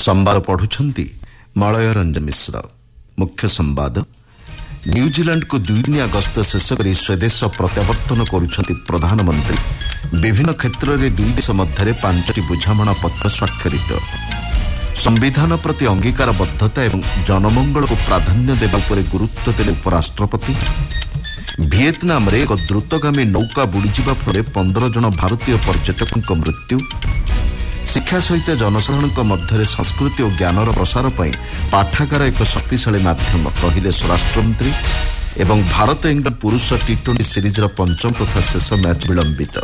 संवाद पढ़ुछंती मलय रंजन मिश्र। मुख्य संवाद न्यूजीलैंड को 2 दिनिया गस्त शेष कर स्वदेश प्रत्यावर्तन करुछंती प्रधानमंत्री। विभिन्न क्षेत्र में 2 देश मध्य 5टी बुझामणा पत्र स्वाक्षरित। संविधान प्रति अंगीकारबद्धता एवं जनमंगल को प्राधान्य देवा पर गुरुत्व देले उपराष्ट्रपति। वियतनाम रे एक द्रुतगामी नौका बुड़ीजिबा फल 15 जन भारतीय पर्यटकों मृत्यु। शिक्षा सहित जनसाधारण मध्य संस्कृति और ज्ञानर प्रसार पर पाठागार एक शक्तिशाली माध्यम कहले स्वराष्ट्रमंत्री। एवं भारत इंग्लैंड पुरुष टी20 सीरीज पंचम तथा शेष मैच विलंबित।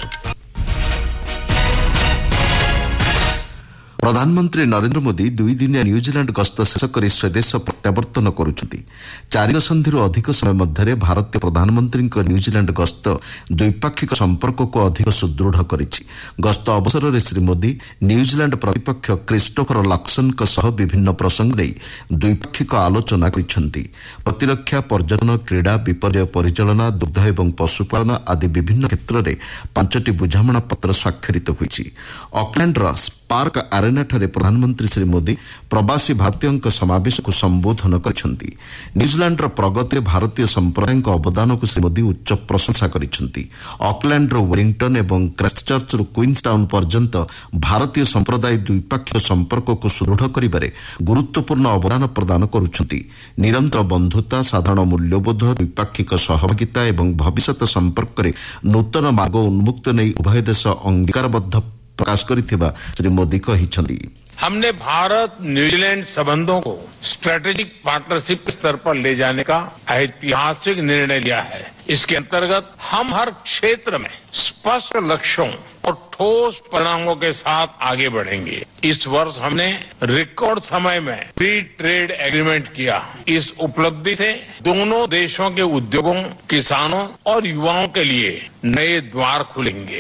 प्रधानमंत्री नरेंद्र मोदी 2 दिनिया न्यूजीलैंड गस्त शेष कर स्वदेश प्रत्यावर्तन करुछंती। 4 दशंधि अधिक समय मध्य भारतीय प्रधानमंत्री न्यूजीलैंड गस्त द्विपाक्षिक संपर्क को अधिक सुदृढ़ करिछि। गस्त अवसर में श्री मोदी न्यूजीलैंड प्रतिपक्ष क्रिस्टोफर लक्सन सह विभिन्न प्रसंग नहीं द्विपाक्षिक आलोचना करिछंती। प्रतिरक्षा, पर्यटन, क्रीड़ा, विपर्यय परिचालना, दुग्ध एवं पशुपालन आदि विभिन्न क्षेत्र में 5टी बुझामणा पत्र स्वाक्षरित होइछि। ऑकलैंडर पार्क आरेना ठारे प्रधानमंत्री श्री मोदी प्रवासी भारतीयों समावेश को संबोधन करछंती। न्यूजीलैंडर प्रगति भारतीय संप्रदाय अवदान को श्री मोदी उच्च प्रशंसा करिछंती। ऑकलैंडर वेलिंगटन एवं क्राइस्टचर्च क्वींसटाउन पर्यंत भारतीय संप्रदाय द्विपाक्षिक संपर्क को सुदृढ़ करिबारे गुरुत्वपूर्ण अवदान प्रदान करुछंती। निरंतर बंधुता, साधारण मूल्यबोध, द्विपाक्षिक सहभागिता एवं भविष्यत संपर्क में नूतन मार्ग उन्मुक्त नहीं उभय देश अंगीकारबद्ध प्रकाश करिथिबा श्री मोदी कहिछंती। हमने भारत न्यूजीलैंड संबंधों को स्ट्रेटेजिक पार्टनरशिप स्तर पर ले जाने का ऐतिहासिक निर्णय लिया है। इसके अंतर्गत हम हर क्षेत्र में स्पष्ट लक्ष्यों और ठोस परिणामों के साथ आगे बढ़ेंगे। इस वर्ष हमने रिकॉर्ड समय में फ्री ट्रेड एग्रीमेंट किया। इस उपलब्धि से दोनों देशों के उद्योगों, किसानों और युवाओं के लिए नए द्वार खुलेंगे।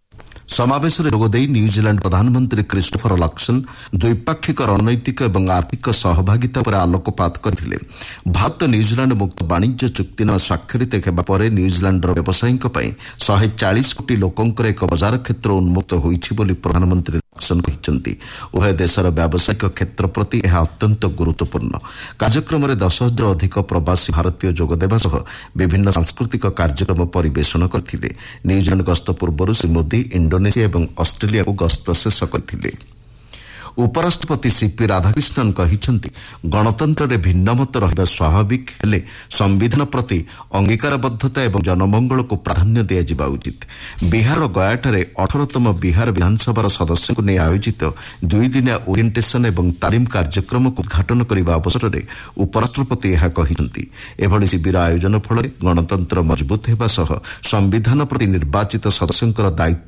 समावेश जोगदे न्यूजीलैंड प्रधानमंत्री क्रिस्टोफर लक्सन द्विपाक्षिक रणनैतिक और आर्थिक सहभागिता पर आलोकपात करथिले। भारत न्यूजीलैंड मुक्त वाणिज्य चुक्तिनामा स्वाक्षरित हेबा पर न्यूजीलैंडर व्यवसायीक पई 140 कोटी लोकंकर एक बजार क्षेत्र उन्मुक्त होईछि बोली प्रधानमंत्री लक्सन कहिसंती। उभय देशर व्यावसायिक क्षेत्र प्रति यह अत्यंत गुरुत्वपूर्ण। कार्यक्रम में 10,000 अधिक प्रवासी भारतीय जोगदेवा सह विभिन्न सांस्कृतिक कार्यक्रम परिवेषण करथिले। न्यूजीलैंड गस्त पूर्व श्री मोदी इंडोनेशिया एवं ऑस्ट्रेलिया को गस्त शेष करथिले। उपराष्ट्रपति सीपी राधाकृष्णन कहिसंती गणतंत्र में भिन्नमत रहिबा स्वाभाविक हेले संविधान प्रति अंगीकारबद्धता एवं जनमंगल को प्राधान्य दिया जिबा उचित। बिहार गयाठारे 18तम बिहार विधानसभा सदस्य को नहीं आयोजित 2 दिनिया ओरिएंटेशन एवं तालीम कार्यक्रम को उद्घाटन करने अवसर में उपराष्ट्रपति यह कहिसंती। एभली शिविर आयोजन फल गणतंत्र मजबूत हेबा सह संविधान प्रति निर्वाचित सदस्यंकर दायित्व